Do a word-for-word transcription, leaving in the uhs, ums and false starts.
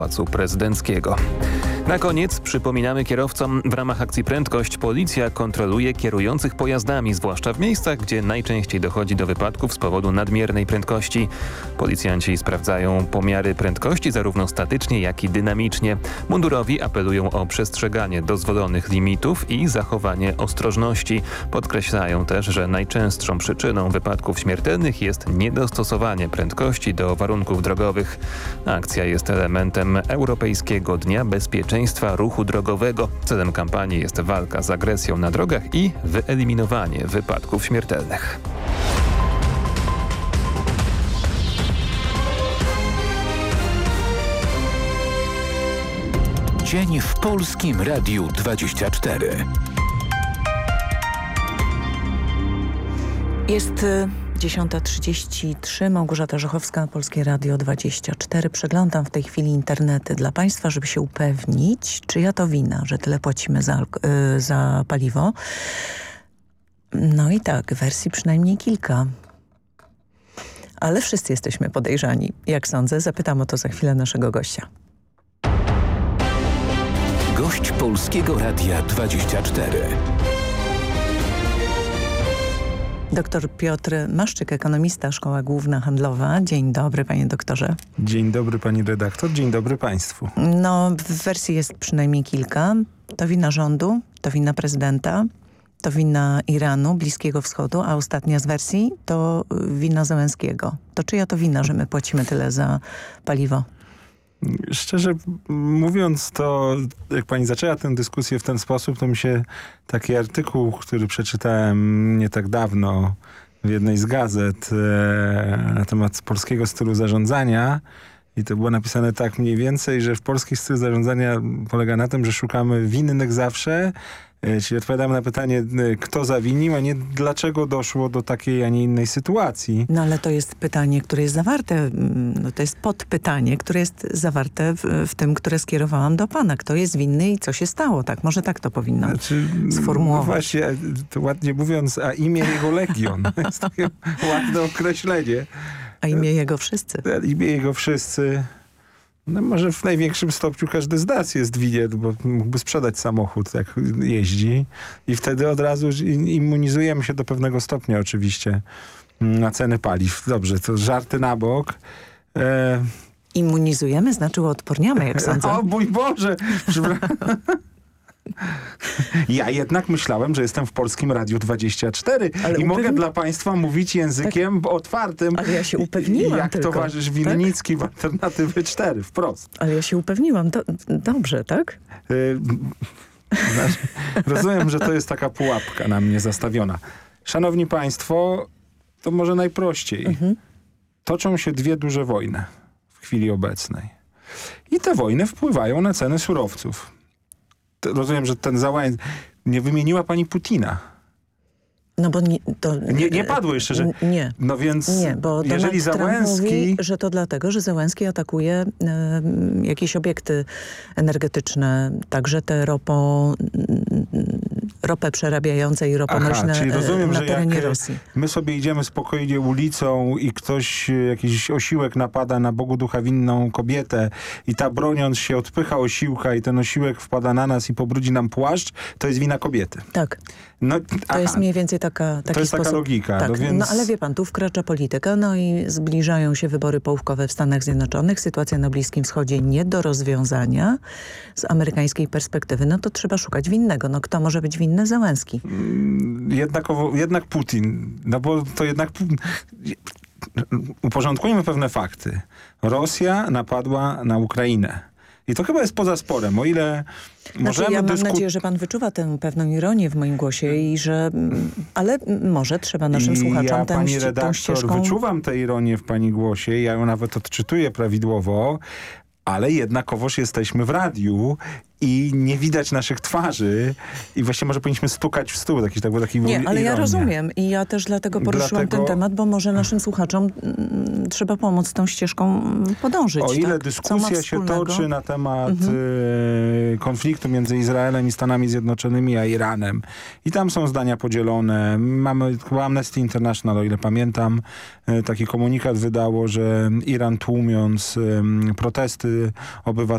Pałacu Prezydenckiego. Na koniec przypominamy kierowcom, w ramach akcji Prędkość policja kontroluje kierujących pojazdami, zwłaszcza w miejscach, gdzie najczęściej dochodzi do wypadków z powodu nadmiernej prędkości. Policjanci sprawdzają pomiary prędkości zarówno statycznie, jak i dynamicznie. Mundurowi apelują o przestrzeganie dozwolonych limitów i zachowanie ostrożności. Podkreślają też, że najczęstszą przyczyną wypadków śmiertelnych jest niedostosowanie prędkości do warunków drogowych. Akcja jest elementem Europejskiego Dnia Bezpieczeństwa Ruchu Drogowego. Celem kampanii jest walka z agresją na drogach i wyeliminowanie wypadków śmiertelnych. Dzień w Polskim Radiu dwadzieścia cztery. Jest dziesiąta trzydzieści trzy, Małgorzata Żochowska, Polskie Radio dwadzieścia cztery. Przeglądam w tej chwili internety dla Państwa, żeby się upewnić, czyja to wina, że tyle płacimy za, yy, za paliwo. No i tak, wersji przynajmniej kilka. Ale wszyscy jesteśmy podejrzani. Jak sądzę, zapytam o to za chwilę naszego gościa. Gość Polskiego Radia dwadzieścia cztery. Doktor Piotr Maszczyk, ekonomista, Szkoła Główna Handlowa. Dzień dobry, panie doktorze. Dzień dobry, pani redaktor. Dzień dobry państwu. No, w wersji jest przynajmniej kilka. To wina rządu, to wina prezydenta, to wina Iranu, Bliskiego Wschodu, a ostatnia z wersji to wina Zełenskiego. To czyja to wina, że my płacimy tyle za paliwo? Szczerze mówiąc, to jak pani zaczęła tę dyskusję w ten sposób, to mi się taki artykuł, który przeczytałem nie tak dawno w jednej z gazet e, na temat polskiego stylu zarządzania, i to było napisane tak mniej więcej, że w polski styl zarządzania polega na tym, że szukamy winnych zawsze, e, czyli odpowiadamy na pytanie, e, kto zawinił, a nie dlaczego doszło do takiej, a nie innej sytuacji. No ale to jest pytanie, które jest zawarte, no to jest podpytanie, które jest zawarte w, w tym, które skierowałam do pana. Kto jest winny i co się stało? Tak, może tak to powinno znaczy, sformułować. No właśnie, to ładnie mówiąc, a imię jego legion. To jest takie ładne określenie. A imię jego wszyscy. A imię jego wszyscy. No może w największym stopniu każdy z nas jest winien, bo mógłby sprzedać samochód, jak jeździ. I wtedy od razu immunizujemy się do pewnego stopnia oczywiście na ceny paliw. Dobrze, to żarty na bok. E... Immunizujemy? Znaczy uodporniamy, jak sądzę. O mój Boże! Ja jednak myślałem, że jestem w Polskim Radiu dwadzieścia cztery ale i upewni... mogę dla państwa mówić językiem tak, otwartym. Ale ja się upewniłam Jak tylko. towarzysz Winnicki tak? w Alternatywy cztery, wprost. Ale ja się upewniłam. Do, dobrze, tak? Y znaczy, rozumiem, że to jest taka pułapka na mnie zastawiona. Szanowni państwo, to może najprościej. Mhm. Toczą się dwie duże wojny w chwili obecnej. I te wojny wpływają na ceny surowców. Rozumiem, że ten Załęski... Nie wymieniła pani Putina. No bo nie, to, nie, nie padło jeszcze, że... Nie. No więc nie, bo jeżeli Załęski... mówi, że to dlatego, że Załęski atakuje e, jakieś obiekty energetyczne, także te ropo, ropę przerabiające i roponośne czyli rozumiem, na że terenie jak Rosji. My sobie idziemy spokojnie ulicą i ktoś, jakiś osiłek napada na Bogu ducha winną kobietę i ta broniąc się odpycha osiłka i ten osiłek wpada na nas i pobrudzi nam płaszcz, to jest wina kobiety. Tak. No, to aha, jest mniej więcej taka, taki to jest sposób. taka logika. Tak. No, więc... no ale wie pan, tu wkracza polityka, no i zbliżają się wybory połówkowe w Stanach Zjednoczonych, sytuacja na Bliskim Wschodzie nie do rozwiązania z amerykańskiej perspektywy, no to trzeba szukać winnego. No kto może być winny? Załęski. Jednak, jednak Putin. No bo to jednak... Uporządkujmy pewne fakty. Rosja napadła na Ukrainę. I to chyba jest poza sporem, o ile znaczy, możemy... Ja mam dysku... nadzieję, że pan wyczuwa tę pewną ironię w moim głosie i że... Ale może trzeba naszym I słuchaczom ja, tę, pani tą redaktor, ścieżką... wyczuwam tę ironię w pani głosie, ja ją nawet odczytuję prawidłowo, ale jednakowoż jesteśmy w radiu i nie widać naszych twarzy i właśnie może powinniśmy stukać w stół. Taki, tak, taki nie, ale ironia. ja rozumiem i ja też dlatego poruszyłam dlatego... ten temat, bo może naszym słuchaczom mm, trzeba pomóc tą ścieżką podążyć. O ile tak? dyskusja się toczy na temat mhm. y, konfliktu między Izraelem i Stanami Zjednoczonymi a Iranem i tam są zdania podzielone. Mamy chyba Amnesty International, o ile pamiętam, y, taki komunikat wydało, że Iran tłumiąc y, protesty obywateli